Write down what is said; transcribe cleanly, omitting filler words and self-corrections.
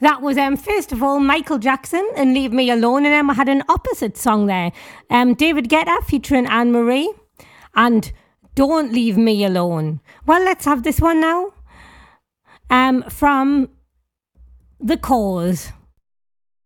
That was, first of all, Michael Jackson and Leave Me Alone. And then we had an opposite song there. David Guetta featuring Anne Marie and Don't Leave Me Alone. Well, let's have this one now. From The Cause.